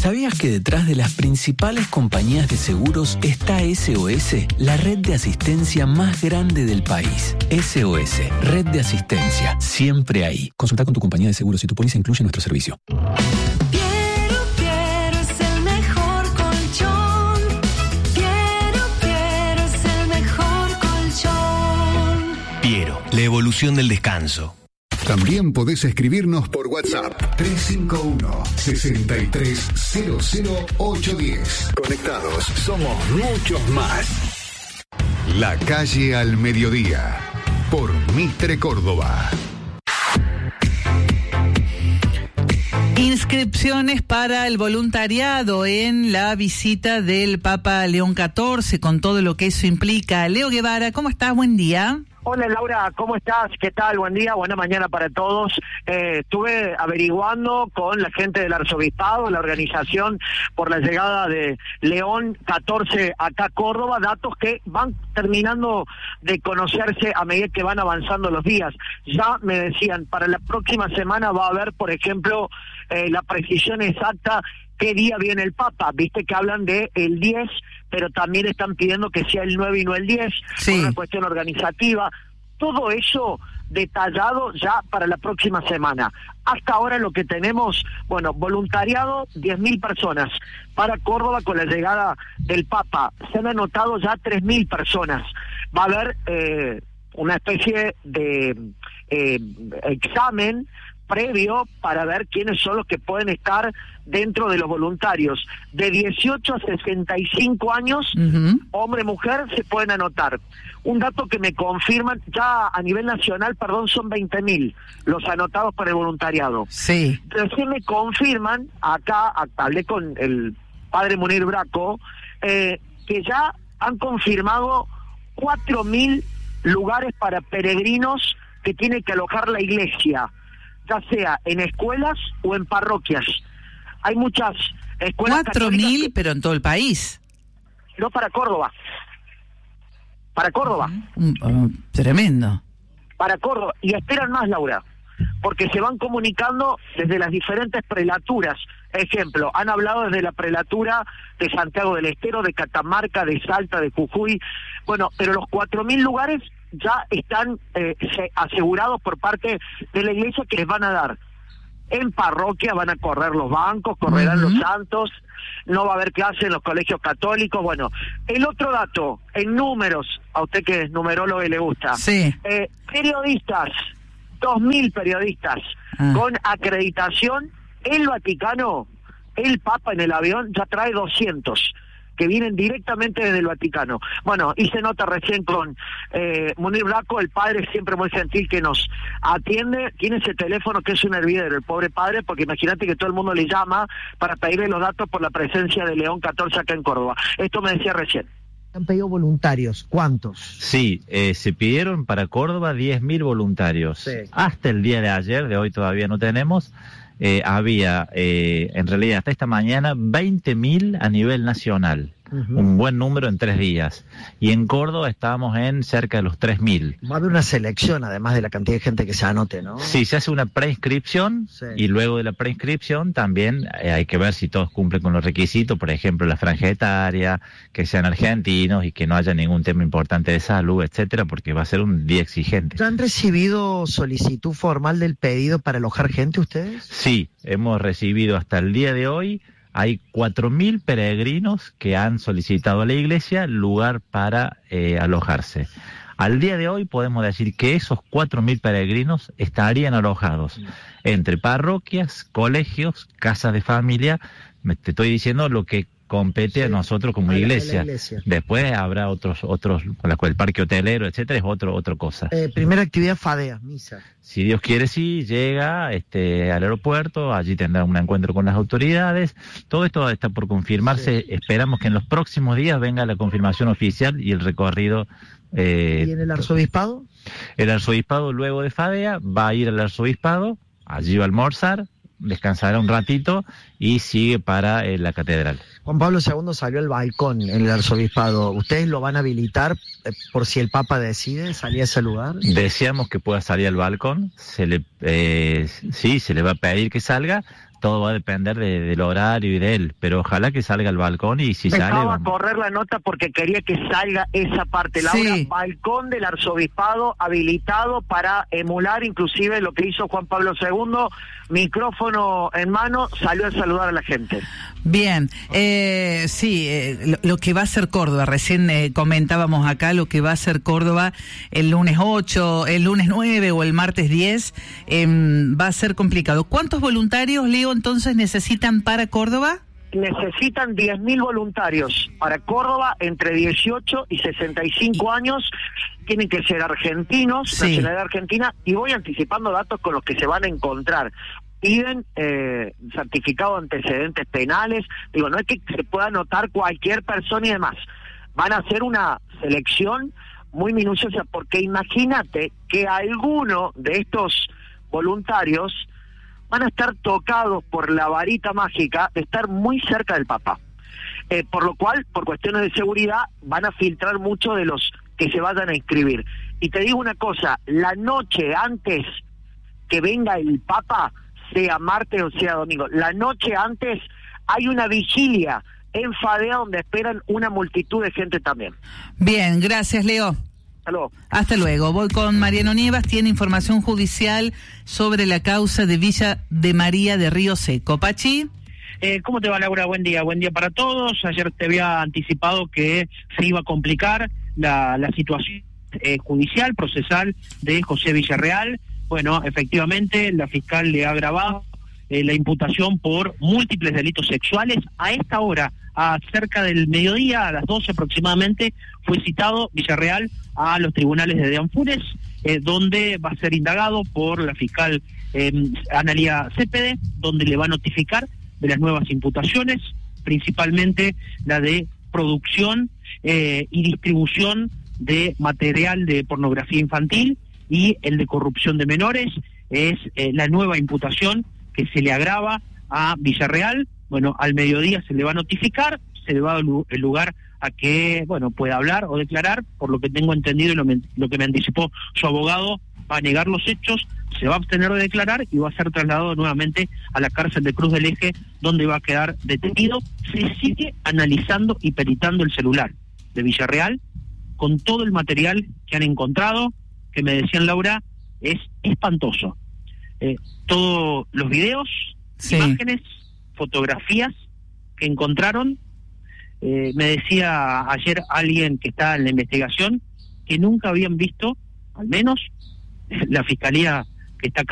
¿Sabías que detrás de las principales compañías de seguros está SOS, la red de asistencia más grande del país? SOS, red de asistencia, siempre ahí. Consulta con tu compañía de seguros si tu póliza incluye nuestro servicio. Piero es el mejor colchón. Piero es el mejor colchón. Piero, la evolución del descanso. También podés escribirnos por WhatsApp 351-6300-810. Conectados, somos muchos más. La calle al mediodía, por Mitre Córdoba. Inscripciones para el voluntariado en la visita del Papa León XIV, con todo lo que eso implica. Leo Guevara, ¿cómo estás? Buen día. Hola Laura, ¿cómo estás? ¿Qué tal? Buen día, buena mañana para todos. Estuve averiguando con la gente del Arzobispado, la organización por la llegada de León XIV acá a Córdoba, datos que van terminando de conocerse a medida que van avanzando los días. Ya me decían, para la próxima semana va a haber, por ejemplo, la precisión exacta qué día viene el Papa. Viste que hablan de el 10, pero también están pidiendo que sea el 9 y no el 10, sí, por una cuestión organizativa. Todo eso detallado ya para la próxima semana. Hasta ahora lo que tenemos, bueno, voluntariado, 10.000 personas para Córdoba con la llegada del Papa. Se han anotado ya 3.000 personas. Va a haber una especie de examen previo para ver quiénes son los que pueden estar dentro de los voluntarios. De 18 a 65 años, hombre, mujer, se pueden anotar. Un dato que me confirman, ya a nivel nacional, son 20.000 los anotados para el voluntariado. Sí. Recién me confirman, acá hablé con el padre Munir Braco, que ya han confirmado 4.000 lugares para peregrinos que tiene que alojar la iglesia, ya sea en escuelas o en parroquias. Hay muchas escuelas 4.000, pero en todo el país. No, para Córdoba. Para Córdoba. Tremendo. Para Córdoba. Y esperan más, Laura, porque se van comunicando desde las diferentes prelaturas. Ejemplo, han hablado desde la prelatura de Santiago del Estero, de Catamarca, de Salta, de Jujuy. Bueno, pero los 4.000 lugares ya están asegurados por parte de la iglesia que les van a dar. En parroquia van a correr los bancos, correrán los santos, no va a haber clase en los colegios católicos. Bueno, el otro dato, en números, a usted que es numerólogo y le gusta, sí, periodistas, 2.000 periodistas con acreditación. El Vaticano, el Papa en el avión ya trae 200 que vienen directamente desde el Vaticano. Bueno, y se nota recién con Munir Braco, el padre siempre muy gentil que nos atiende, tiene ese teléfono que es un hervidero, el pobre padre, porque imagínate que todo el mundo le llama para pedirle los datos por la presencia de León XIV acá en Córdoba. Esto me decía recién. ¿Han pedido voluntarios? ¿Cuántos? Sí, se pidieron para Córdoba 10.000 voluntarios. Sí. Hasta el día de ayer, de hoy todavía no tenemos. Había, en realidad hasta esta mañana, 20.000 a nivel nacional. Un buen número en 3 días. Y en Córdoba estábamos en cerca de los 3.000. Va a haber una selección, además de la cantidad de gente que se anote, ¿no? Sí, se hace una preinscripción, sí, y luego de la preinscripción también hay que ver si todos cumplen con los requisitos, por ejemplo, la franja etaria, que sean argentinos y que no haya ningún tema importante de salud, etcétera, porque va a ser un día exigente. ¿Han recibido solicitud formal del pedido para alojar gente ustedes? Sí, hemos recibido hasta el día de hoy. Hay 4.000 peregrinos que han solicitado a la iglesia lugar para alojarse. Al día de hoy podemos decir que esos 4.000 peregrinos estarían alojados entre parroquias, colegios, casas de familia. Te estoy diciendo lo que compete a nosotros como iglesia. Después habrá otros, el parque hotelero, etcétera, es otra cosa. Primera actividad FADEA, misa. Si Dios quiere, sí, llega al aeropuerto, allí tendrá un encuentro con las autoridades. Todo esto está por confirmarse. Sí. Esperamos que en los próximos días venga la confirmación oficial y el recorrido. ¿Y en el arzobispado? El arzobispado, luego de FADEA, va a ir al arzobispado, allí va a almorzar, descansará un ratito y sigue para la catedral. Juan Pablo II salió al balcón en el arzobispado. ¿Ustedes lo van a habilitar por si el Papa decide salir a ese lugar? Deseamos que pueda salir al balcón. Se le va a pedir que salga. todo va a depender del horario y de él, pero ojalá que salga al balcón y si sale... Dejaba correr la nota porque quería que salga esa parte, Laura. Sí. Balcón del arzobispado habilitado para emular inclusive lo que hizo Juan Pablo II, micrófono en mano, salió a saludar a la gente. Bien, lo que va a ser Córdoba, recién comentábamos acá lo que va a ser Córdoba el lunes 8, el lunes 9 o el martes 10, va a ser complicado. ¿Cuántos voluntarios, Leo, entonces necesitan para Córdoba? Necesitan 10.000 voluntarios para Córdoba entre 18 y 65 años, tienen que ser argentinos, Sí. nacionalidad argentina, y voy anticipando datos con los que se van a encontrar. Piden certificado de antecedentes penales, digo, no es que se pueda anotar cualquier persona y demás, van a hacer una selección muy minuciosa, porque imagínate que alguno de estos voluntarios van a estar tocados por la varita mágica de estar muy cerca del Papa, por lo cual, por cuestiones de seguridad, van a filtrar mucho de los que se vayan a inscribir. Y te digo una cosa, la noche antes que venga el Papa, sea martes o sea domingo, la noche antes hay una vigilia en Fadea donde esperan una multitud de gente también. Bien, gracias, Leo. Hasta luego. Hasta luego. Voy con Mariano Nievas, tiene información judicial sobre la causa de Villa de María de Río Seco. Pachi. ¿Cómo te va, Laura? Buen día para todos. Ayer te había anticipado que se iba a complicar la situación judicial, procesal de José Villarreal. Bueno, efectivamente, la fiscal le ha agravado la imputación por múltiples delitos sexuales. A esta hora, a cerca del mediodía, a las 12 aproximadamente, fue citado Villarreal a los tribunales de Deanfunes, donde va a ser indagado por la fiscal Analía Cepede, donde le va a notificar de las nuevas imputaciones, principalmente la de producción y distribución de material de pornografía infantil y el de corrupción de menores. Es la nueva imputación que se le agrava a Villarreal. Bueno, al mediodía se le va a notificar, se le va a dar el lugar a que, bueno, pueda hablar o declarar. Por lo que tengo entendido y lo que me anticipó su abogado, va a negar los hechos, se va a abstener de declarar y va a ser trasladado nuevamente a la cárcel de Cruz del Eje, donde va a quedar detenido. Se sigue analizando y peritando el celular de Villarreal con todo el material que han encontrado, que me decían, Laura, es espantoso. Todos los videos, Sí. imágenes, fotografías que encontraron. Me decía ayer alguien que está en la investigación que nunca habían visto, al menos la fiscalía que está